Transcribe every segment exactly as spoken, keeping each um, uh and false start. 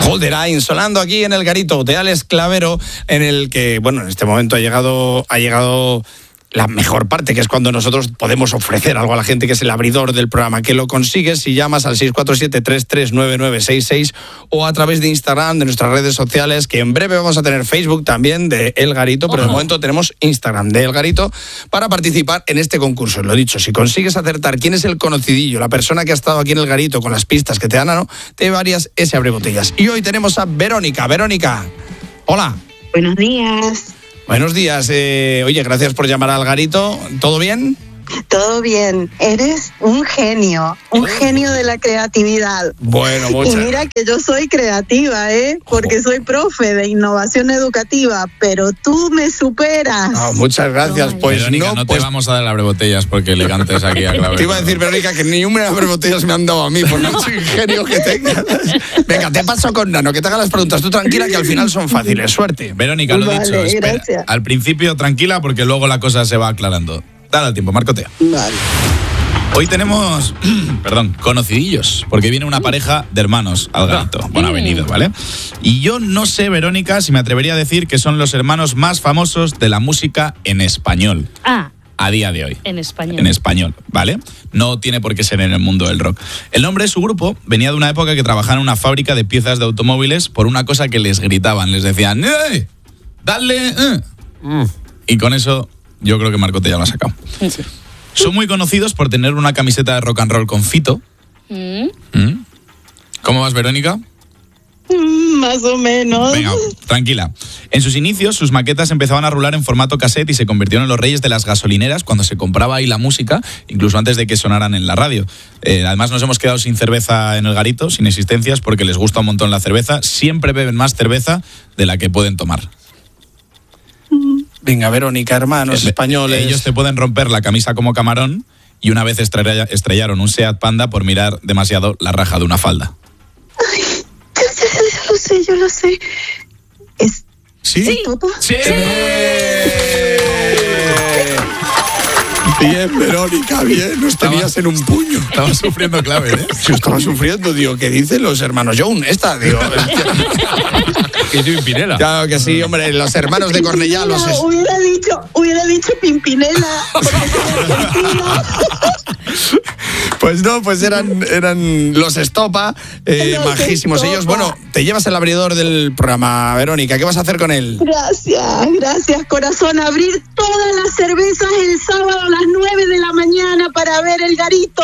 Hold the Line, sonando aquí en el garito de Alex Clavero, en el que, bueno, en este momento ha llegado, ha llegado la mejor parte, que es cuando nosotros podemos ofrecer algo a la gente, que es el abridor del programa, que lo consigues si llamas al seis cuatro siete, tres tres nueve nueve seis seis o a través de Instagram, de nuestras redes sociales, que en breve vamos a tener Facebook también de El Garito, pero de momento tenemos Instagram de El Garito para participar en este concurso. Lo dicho, si consigues acertar quién es el conocidillo, la persona que ha estado aquí en El Garito con las pistas que te dan, ¿no?, te llevarías ese abrebotellas. Y hoy tenemos a Verónica. Verónica, hola. Buenos días. Buenos días. Eh, oye, gracias por llamar al Garito. ¿Todo bien? Todo bien. Eres un genio, un genio de la creatividad. Bueno, muchas. Y mira que yo soy creativa, ¿eh? Porque soy profe de innovación educativa, pero tú me superas. Oh, muchas gracias. Pues Verónica, no, no pues... te vamos a dar abrebotellas porque elegantes aquí a Claver. Te iba a decir, Verónica, que ni un abrebotellas me han dado a mí, por mucho ingenio que tengas. Venga, te paso con Nano, que te haga las preguntas. Tú tranquila, que al final son fáciles. Suerte. Verónica, lo Vale, dicho, espera. gracias. Al principio tranquila porque luego la cosa se va aclarando. Dale al tiempo, Marcotea. Vale. Hoy tenemos, perdón, conocidillos, porque viene una pareja de hermanos al Garito. Bueno, ha venido, ¿vale? Y yo no sé, Verónica, si me atrevería a decir que son los hermanos más famosos de la música en español. Ah, A día de hoy. en español. En español, ¿vale? No tiene por qué ser en el mundo del rock. El nombre de su grupo venía de una época que trabajaban en una fábrica de piezas de automóviles por una cosa que les gritaban. Les decían, ¡eh! ¡Dale! Eh! Mm. Y con eso yo creo que Marcote ya lo ha sacado. Sí. Son muy conocidos por tener una camiseta de rock and roll con Fito. Mm. ¿Mm? ¿Cómo vas, Verónica? Mm, más o menos. Venga, tranquila. En sus inicios, sus maquetas empezaban a rular en formato cassette y se convirtieron en los reyes de las gasolineras cuando se compraba ahí la música, incluso antes de que sonaran en la radio. Eh, además, nos hemos quedado sin cerveza en el Garito, sin existencias, porque les gusta un montón la cerveza. Siempre beben más cerveza de la que pueden tomar. Venga, Verónica, hermanos Eh, españoles. Ellos te pueden romper la camisa como camarón y una vez estrella- estrellaron un Seat Panda por mirar demasiado la raja de una falda. Ay, ya, ya, ya, ya lo sé, yo lo sé. ¿Es ¿Sí? ¿es Toto? ¡Sí! Bien, Verónica, bien. Nos tenías en un puño. Estaba sufriendo clave, ¿eh? Yo estaba sufriendo, digo, ¿qué dicen los hermanos Young? Esta, digo. Y tú, Pimpinela. Claro que sí, hombre, los hermanos de Cornellá, los... No, es- hubiera dicho, hubiera dicho Pimpinela. Pues no, pues eran, eran los Estopa, eh, Los majísimos Estopa. ellos. Bueno, te llevas el abridor del programa, Verónica. ¿Qué vas a hacer con él? Gracias, gracias, corazón. Abrir todas las cervezas el sábado a las nueve de la mañana para ver el Garito.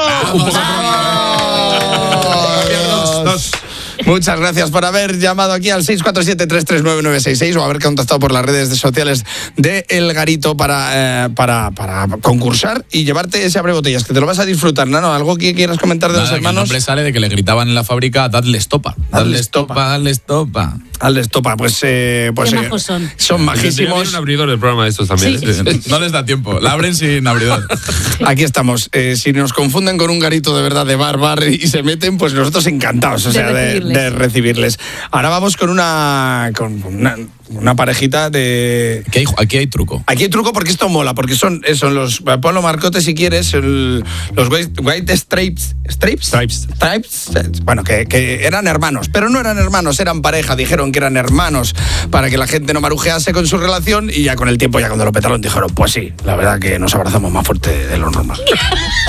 ¡Vamos! Muchas gracias por haber llamado aquí al seis cuatro siete, tres tres nueve nueve seis seis o haber contactado por las redes sociales de El Garito para, eh, para, para concursar y llevarte ese abrebotellas, que te lo vas a disfrutar, ¿no? ¿Algo que quieras comentar de Nada, los que el hermanos? nombre sale de que le gritaban en la fábrica, dadle estopa. Dadle estopa, dadle estopa. Al Estopa, pues, eh, pues Qué eh, majos son. son Tiene majísimos. un abridor del programa de estos también. Sí. ¿eh? No les da tiempo, la abren sin abridor. Aquí estamos. Eh, si nos confunden con un garito de verdad de bar, bar y se meten, pues nosotros encantados, o De sea, de, recibirles. de recibirles. Ahora vamos con una, con una, una parejita de... Aquí hay, aquí hay truco. Aquí hay truco porque esto mola, porque son, son los, ponlo Marcote si quieres, el- los White, white Stripes, Stripes, Stripes. Stripes, bueno, que, que eran hermanos, pero no eran hermanos, eran pareja, dijeron que eran hermanos para que la gente no marujease con su relación y ya con el tiempo, ya cuando lo petaron, dijeron, pues sí, la verdad que nos abrazamos más fuerte de lo normal.